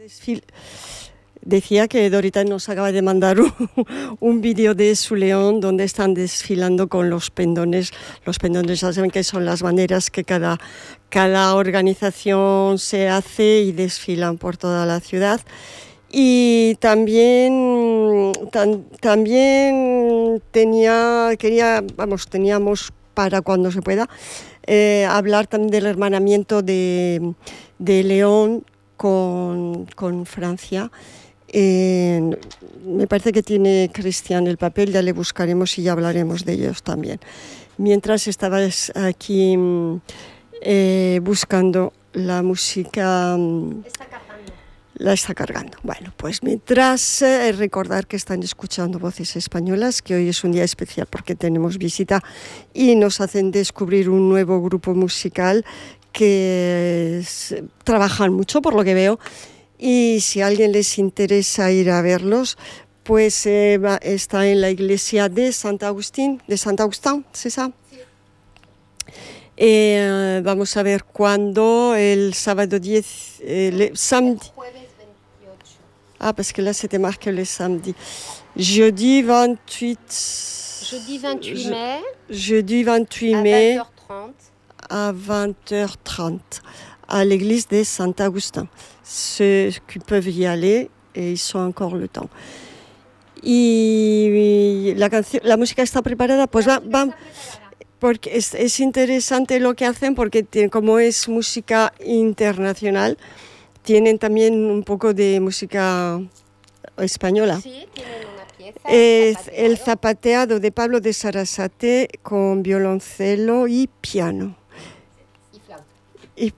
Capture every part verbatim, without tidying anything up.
Desfil- Decía que Dorita nos acaba de mandar un, un vídeo de su león donde están desfilando con los pendones. Los pendones ya saben que son las banderas que cada, cada organización se hace y desfilan por toda la ciudad. Y también, tan, también tenía, quería, vamos, teníamos para cuando se pueda eh, hablar también del hermanamiento de, de León con, con Francia. Eh, me parece que tiene Cristian el papel, ya le buscaremos y ya hablaremos de ellos también. Mientras estabas aquí eh, buscando la música, está cargando. La está cargando. Bueno, pues mientras eh, recordar que están escuchando Voces Españolas, que hoy es un día especial porque tenemos visita y nos hacen descubrir un nuevo grupo musical que es, trabajan mucho por lo que veo. Y si a alguien les interesa ir a verlos, pues eh, va, está en la iglesia de Santa Agustín, de Santa Agustín, ¿es esa? Sí. Eh, vamos a ver cuándo, el sábado diez, eh, le, samedi. El jueves veintiocho. Ah, parce que là c'était marqué le samedi. Jeudi vingt-huit. Jeudi vingt-huit mai. Jeudi vingt-huit à mai. vingt heures trente. À vingt heures trente. À l'église de Santa Agustín. Ceux qui peuvent y aller, et ils ont encore le temps. Y la, canción, la música está preparada, pues va, va, porque es, es interesante lo que hacen, porque tiene, como es música internacional, tienen también un poco de música española. Sí, tienen una pieza. Es zapateado. El zapateado de Pablo de Sarasate con violoncelo y piano. Y flauta. Y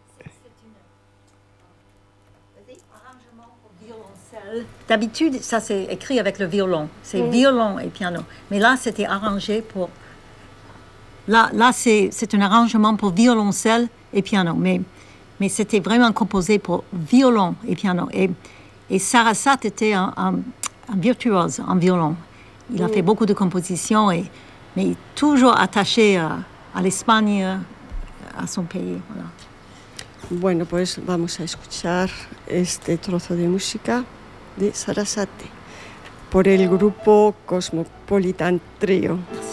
D'habitude, ça c'est écrit avec le violon. C'est Mm. violon et piano. Mais là, c'était arrangé pour... Là, là c'est, c'est un arrangement pour violoncelle et piano. Mais, mais c'était vraiment composé pour violon et piano. Et, et Sarasate était un, un, un virtuose en violon. Il a Mm. fait beaucoup de compositions, et, mais toujours attaché à, à l'Espagne, à son pays. Voilà. bueno, pues vamos a escuchar este trozo de música de Sarasate por el grupo Cosmopolitan Trio.